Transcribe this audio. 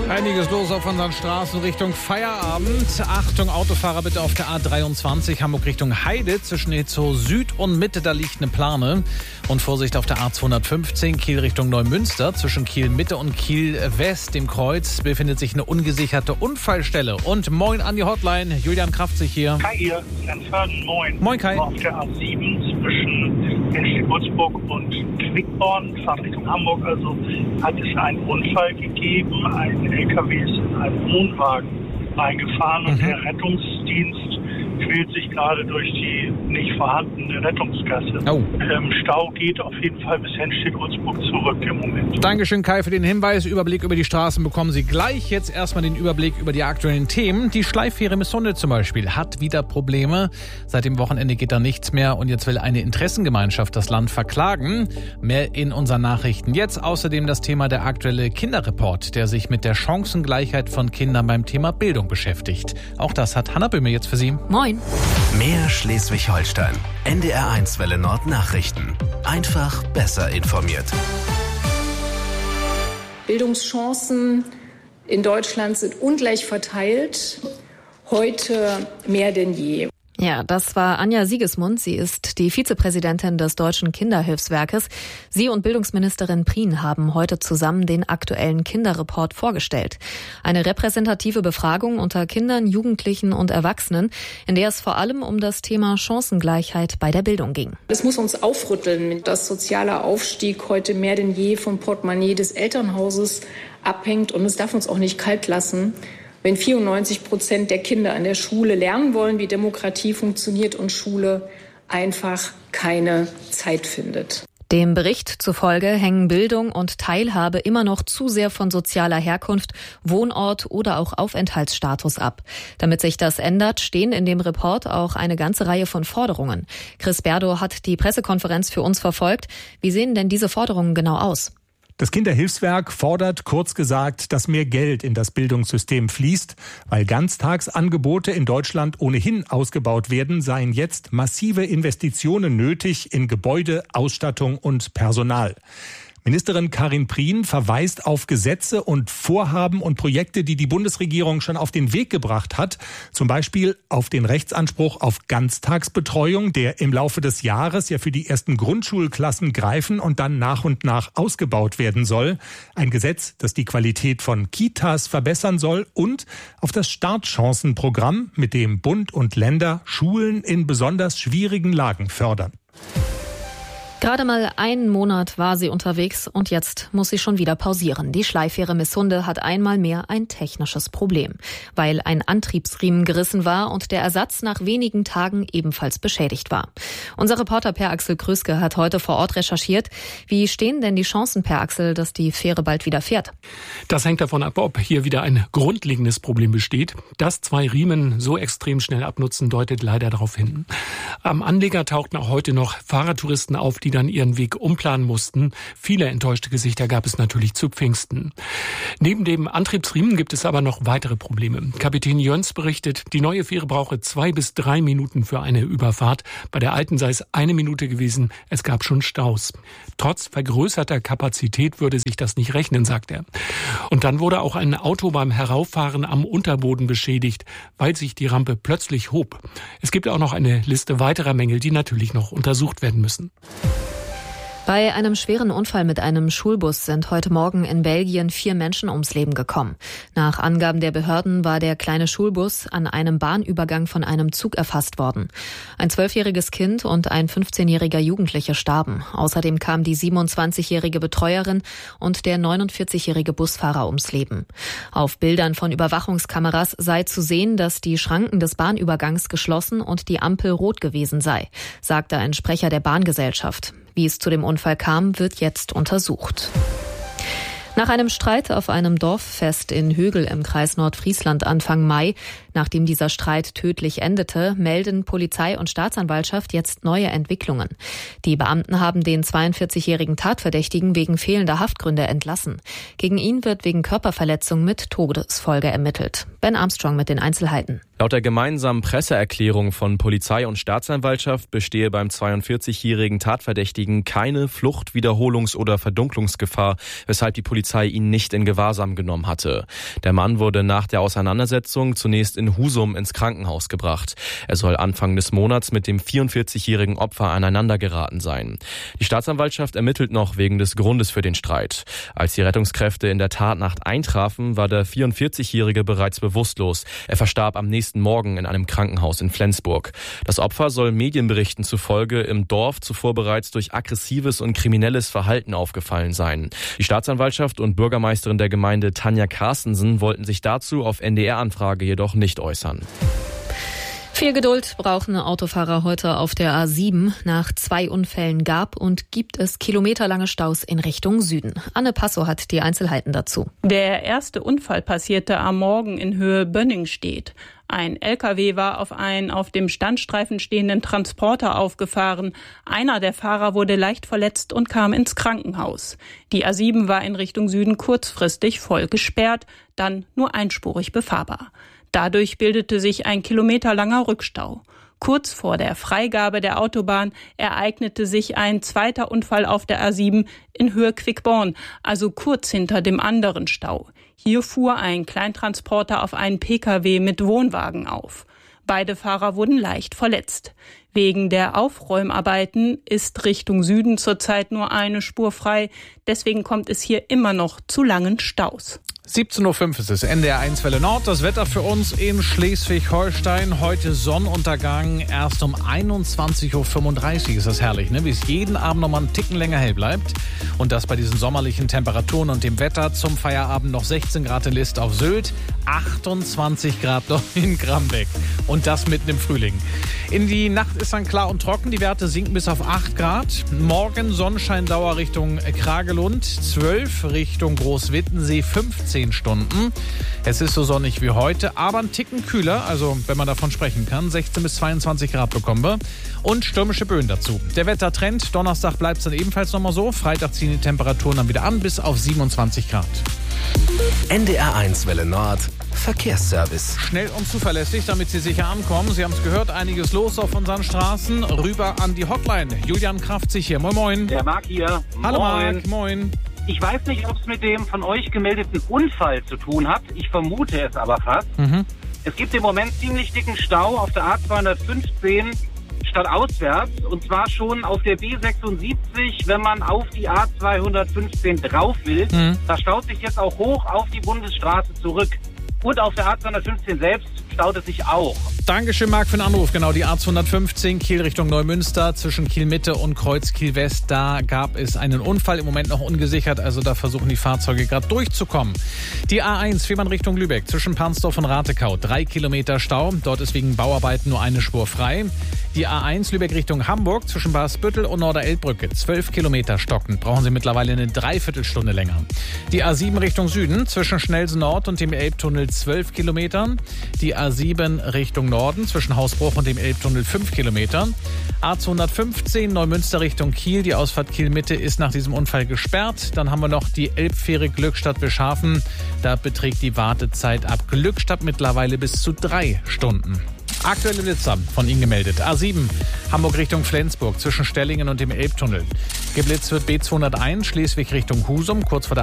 Einiges los auf unseren Straßen Richtung Feierabend. Achtung, Autofahrer bitte auf der A23 Hamburg Richtung Heide. Zwischen Itzehoe Süd und Mitte, da liegt eine Plane. Und Vorsicht auf der A215 Kiel Richtung Neumünster. Zwischen Kiel Mitte und Kiel West, dem Kreuz, befindet sich eine ungesicherte Unfallstelle. Und moin an die Hotline. Julian Kraftzig hier. Kai hier, Lenzhausen, moin. Moin Kai. Auf der A7 zwischen Henstedt-Würzburg und Quickborn, Fahrt Richtung Hamburg, also hat es einen Unfall gegeben. Ein LKW ist in einen Wohnwagen reingefahren und der Rettungsdienst quält sich gerade durch die nicht vorhandene Rettungsgasse. Oh. Stau geht auf jeden Fall bis Henstedt-Würzburg zurück im Moment. Dankeschön Kai für den Hinweis. Überblick über die Straßen bekommen Sie gleich. Jetzt erstmal den Überblick über die aktuellen Themen. Die Schleiffähre Missunde zum Beispiel hat wieder Probleme. Seit dem Wochenende geht da nichts mehr und jetzt will eine Interessengemeinschaft das Land verklagen. Mehr in unseren Nachrichten jetzt. Außerdem das Thema der aktuelle Kinderreport, der sich mit der Chancengleichheit von Kindern beim Thema Bildung beschäftigt. Auch das hat Hanna Böhme jetzt für Sie. Moin. Mehr Schleswig-Holstein. NDR1 Welle Nord Nachrichten. Einfach besser informiert. Bildungschancen in Deutschland sind ungleich verteilt. Heute mehr denn je. Ja, das war Anja Siegesmund. Sie ist die Vizepräsidentin des Deutschen Kinderhilfswerkes. Sie und Bildungsministerin Prien haben heute zusammen den aktuellen Kinderreport vorgestellt. Eine repräsentative Befragung unter Kindern, Jugendlichen und Erwachsenen, in der es vor allem um das Thema Chancengleichheit bei der Bildung ging. Es muss uns aufrütteln, dass sozialer Aufstieg heute mehr denn je vom Portemonnaie des Elternhauses abhängt. Und es darf uns auch nicht kalt lassen, wenn 94% der Kinder an der Schule lernen wollen, wie Demokratie funktioniert und Schule einfach keine Zeit findet. Dem Bericht zufolge hängen Bildung und Teilhabe immer noch zu sehr von sozialer Herkunft, Wohnort oder auch Aufenthaltsstatus ab. Damit sich das ändert, stehen in dem Report auch eine ganze Reihe von Forderungen. Chris Berdow hat die Pressekonferenz für uns verfolgt. Wie sehen denn diese Forderungen genau aus? Das Kinderhilfswerk fordert, kurz gesagt, dass mehr Geld in das Bildungssystem fließt. Weil Ganztagsangebote in Deutschland ohnehin ausgebaut werden, seien jetzt massive Investitionen nötig in Gebäude, Ausstattung und Personal. Ministerin Karin Prien verweist auf Gesetze und Vorhaben und Projekte, die die Bundesregierung schon auf den Weg gebracht hat. Zum Beispiel auf den Rechtsanspruch auf Ganztagsbetreuung, der im Laufe des Jahres ja für die ersten Grundschulklassen greifen und dann nach und nach ausgebaut werden soll. Ein Gesetz, das die Qualität von Kitas verbessern soll, und auf das Startchancenprogramm, mit dem Bund und Länder Schulen in besonders schwierigen Lagen fördern. Gerade mal einen Monat war sie unterwegs und jetzt muss sie schon wieder pausieren. Die Schleiffähre Missunde hat einmal mehr ein technisches Problem, weil ein Antriebsriemen gerissen war und der Ersatz nach wenigen Tagen ebenfalls beschädigt war. Unser Reporter Per Axel Krüske hat heute vor Ort recherchiert. Wie stehen denn die Chancen, Per Axel, dass die Fähre bald wieder fährt? Das hängt davon ab, ob hier wieder ein grundlegendes Problem besteht. Dass 2 Riemen so extrem schnell abnutzen, deutet leider darauf hin. Am Anleger tauchten auch heute noch Fahrradtouristen auf, die dann ihren Weg umplanen mussten. Viele enttäuschte Gesichter gab es natürlich zu Pfingsten. Neben dem Antriebsriemen gibt es aber noch weitere Probleme. Kapitän Jöns berichtet, die neue Fähre brauche 2 bis 3 Minuten für eine Überfahrt. Bei der alten sei es 1 Minute gewesen. Es gab schon Staus. Trotz vergrößerter Kapazität würde sich das nicht rechnen, sagt er. Und dann wurde auch ein Auto beim Herauffahren am Unterboden beschädigt, weil sich die Rampe plötzlich hob. Es gibt auch noch eine Liste weiterer Mängel, die natürlich noch untersucht werden müssen. Bei einem schweren Unfall mit einem Schulbus sind heute Morgen in Belgien 4 Menschen ums Leben gekommen. Nach Angaben der Behörden war der kleine Schulbus an einem Bahnübergang von einem Zug erfasst worden. Ein 12-jähriges Kind und ein 15-jähriger Jugendlicher starben. Außerdem kam die 27-jährige Betreuerin und der 49-jährige Busfahrer ums Leben. Auf Bildern von Überwachungskameras sei zu sehen, dass die Schranken des Bahnübergangs geschlossen und die Ampel rot gewesen sei, sagte ein Sprecher der Bahngesellschaft. Wie es zu dem Unfall kam, wird jetzt untersucht. Nach einem Streit auf einem Dorffest in Högel im Kreis Nordfriesland Anfang Mai Nachdem dieser Streit tödlich endete, melden Polizei und Staatsanwaltschaft jetzt neue Entwicklungen. Die Beamten haben den 42-jährigen Tatverdächtigen wegen fehlender Haftgründe entlassen. Gegen ihn wird wegen Körperverletzung mit Todesfolge ermittelt. Ben Armstrong mit den Einzelheiten. Laut der gemeinsamen Presseerklärung von Polizei und Staatsanwaltschaft bestehe beim 42-jährigen Tatverdächtigen keine Flucht-, Wiederholungs- oder Verdunklungsgefahr, weshalb die Polizei ihn nicht in Gewahrsam genommen hatte. Der Mann wurde nach der Auseinandersetzung zunächst in Husum ins Krankenhaus gebracht. Er soll Anfang des Monats mit dem 44-jährigen Opfer aneinandergeraten sein. Die Staatsanwaltschaft ermittelt noch wegen des Grundes für den Streit. Als die Rettungskräfte in der Tatnacht eintrafen, war der 44-jährige bereits bewusstlos. Er verstarb am nächsten Morgen in einem Krankenhaus in Flensburg. Das Opfer soll Medienberichten zufolge im Dorf zuvor bereits durch aggressives und kriminelles Verhalten aufgefallen sein. Die Staatsanwaltschaft und Bürgermeisterin der Gemeinde Tanja Carstensen wollten sich dazu auf NDR-Anfrage jedoch nicht äußern. Viel Geduld brauchen Autofahrer heute auf der A7. Nach 2 Unfällen gab und gibt es kilometerlange Staus in Richtung Süden. Anne Passo hat die Einzelheiten dazu. Der erste Unfall passierte am Morgen in Höhe Bönningstedt. Ein LKW war auf einen auf dem Standstreifen stehenden Transporter aufgefahren. Einer der Fahrer wurde leicht verletzt und kam ins Krankenhaus. Die A7 war in Richtung Süden kurzfristig voll gesperrt, dann nur einspurig befahrbar. Dadurch bildete sich ein kilometerlanger Rückstau. Kurz vor der Freigabe der Autobahn ereignete sich ein zweiter Unfall auf der A7 in Höhe Quickborn, also kurz hinter dem anderen Stau. Hier fuhr ein Kleintransporter auf einen Pkw mit Wohnwagen auf. Beide Fahrer wurden leicht verletzt. Wegen der Aufräumarbeiten ist Richtung Süden zurzeit nur eine Spur frei. Deswegen kommt es hier immer noch zu langen Staus. 17.05 Uhr ist es, NDR1 Welle Nord. Das Wetter für uns in Schleswig-Holstein. Heute Sonnenuntergang erst um 21.35 Uhr. Ist das herrlich, ne? Wie es jeden Abend noch mal einen Ticken länger hell bleibt. Und das bei diesen sommerlichen Temperaturen und dem Wetter. Zum Feierabend noch 16 Grad in List auf Sylt, 28 Grad noch in Grambeck. Und das mitten im Frühling. In die Nacht ist dann klar und trocken. Die Werte sinken bis auf 8 Grad. Morgen Sonnenscheindauer Richtung Kragelund, 12 Richtung Großwittensee, 15 Stunden. Es ist so sonnig wie heute, aber ein Ticken kühler, also wenn man davon sprechen kann. 16 bis 22 Grad bekommen wir. Und stürmische Böen dazu. Der Wettertrend, Donnerstag bleibt es dann ebenfalls nochmal so. Freitag ziehen die Temperaturen dann wieder an bis auf 27 Grad. NDR1 Welle Nord Verkehrsservice. Schnell und zuverlässig, damit Sie sicher ankommen. Sie haben es gehört, einiges los auf unseren Straßen. Rüber an die Hotline. Julian Kraftzig hier. Moin, moin. Der Marc hier. Hallo Moin. Marc, moin. Ich weiß nicht, ob es mit dem von euch gemeldeten Unfall zu tun hat. Ich vermute es aber fast. Es gibt im Moment ziemlich dicken Stau auf der A215 stadtauswärts. Und zwar schon auf der B76, wenn man auf die A215 drauf will. Da staut sich jetzt auch hoch auf die Bundesstraße zurück. Und auf der A215 selbst staut es sich auch. Dankeschön, Marc, für den Anruf. Genau, die A215 Kiel Richtung Neumünster zwischen Kiel-Mitte und Kreuz Kiel-West. Da gab es einen Unfall, im Moment noch ungesichert. Also da versuchen die Fahrzeuge gerade durchzukommen. Die A1 Fehmarn Richtung Lübeck zwischen Pansdorf und Ratekau. 3 Kilometer Stau. Dort ist wegen Bauarbeiten nur eine Spur frei. Die A1 Lübeck Richtung Hamburg zwischen Barsbüttel und Norderelbbrücke. 12 Kilometer stockend. Brauchen Sie mittlerweile eine Dreiviertelstunde länger. Die A7 Richtung Süden zwischen Schnelsen Nord und dem Elbtunnel 12 Kilometer. Die A7 Richtung Norden zwischen Hausbruch und dem Elbtunnel 5 Kilometer. A215 Neumünster Richtung Kiel. Die Ausfahrt Kiel-Mitte ist nach diesem Unfall gesperrt. Dann haben wir noch die Elbfähre Glückstadt-Beschafen. Da beträgt die Wartezeit ab Glückstadt mittlerweile bis zu 3 Stunden. Aktuelle Blitzer von Ihnen gemeldet. A7 Hamburg Richtung Flensburg zwischen Stellingen und dem Elbtunnel. Geblitzt wird B201 Schleswig Richtung Husum kurz vor der